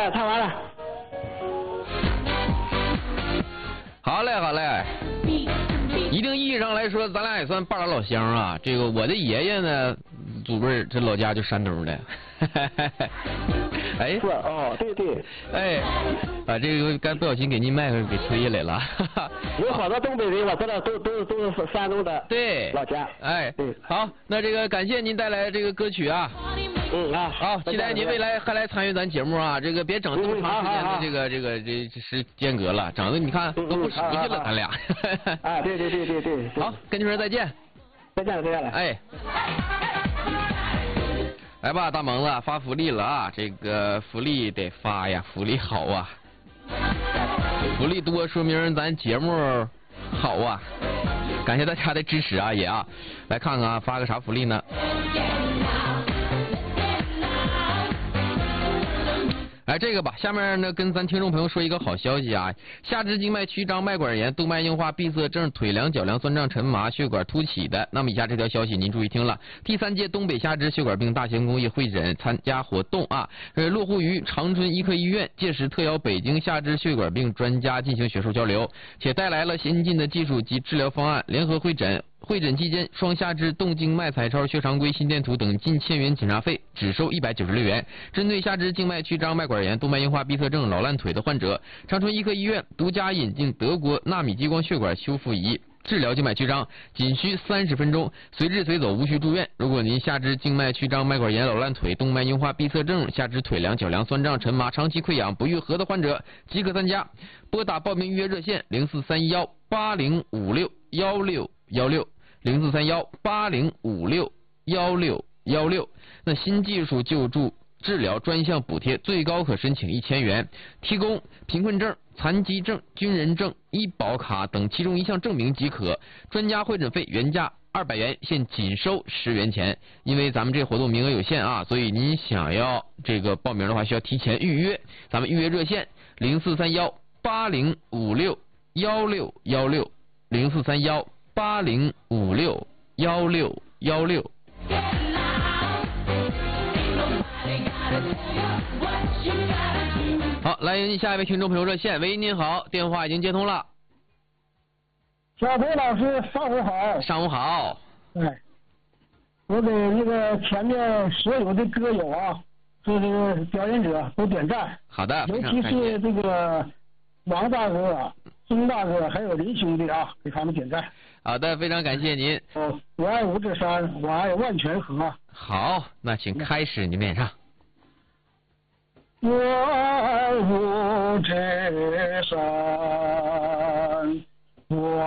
唱完了。 好嘞，好嘞。一定意义上来说，咱俩也算半拉老乡啊。这个我的爷爷呢，祖辈这老家就山东的。哎， 是哦，对对。 哎，把这个刚不小心给您麦克给吹下来了。 有好多东北人，我知道都是山东的。 对， 老家。 哎， 对。 好，那这个感谢您带来这个歌曲啊。好，期待您未来还来参与咱节目啊！这个别整这么长时间的这时间隔了，整的你看都不熟悉了，咱俩。 啊，对。 好，跟你说再见。 再见了。 哎，来吧，大萌子发福利了啊！这个福利得发呀，福利好啊，福利多说明咱节目好啊！感谢大家的支持啊，也啊，来看看啊，发个啥福利呢？哎，这个吧，下面呢跟咱听众朋友说一个好消息啊，下肢静脉曲张、脉管炎、动脉硬化、闭塞症、腿凉、脚凉、酸胀、沉麻、血管凸起的。那么以下这条消息您注意听了，第3届东北下肢血管病大型公益会诊参加活动啊，落户于长春医科医院，届时特邀北京下肢血管病专家进行学术交流，且带来了先进的技术及治疗方案，联合会诊。会诊期间，双下肢动静脉彩超、血常规、心电图等近1000元检查费，只收196元。针对下肢静脉曲张、脉管炎、动脉硬化、闭塞症、老烂腿的患者，长春医科医院独家引进德国纳米激光血管修复仪。治疗静脉曲张仅需30分钟，随至随走，无需住院。如果您下肢静脉曲张、脉管炎、老烂腿、动脉硬化、闭塞症、下肢腿凉、脚凉、酸胀、沉麻、长期溃疡不愈合的患者，即可参加。拨打报名预约热线0431805616，0431805616。那新技术救助治疗专项补贴最高可申请1000元，提供贫困证、残疾证、军人证、医保卡等其中一项证明即可。专家会诊费原价200元，现仅收10元钱。因为咱们这活动名额有限啊，所以您想要这个报名的话，需要提前预约。咱们预约热线0431805616，0431805616。好，来迎下一位听众朋友热线。喂，您好，电话已经接通了。 小裴老师，上午好。 上午好。 哎，我给那个前面所有的歌友啊，这个表演者都点赞。 好的， 尤其是这个王大哥、钟大哥还有林兄弟啊，给他们点赞。 好的，非常感谢您。 我爱五指山，我爱万泉河。 好，那请开始您的演唱。 我爱五指山，我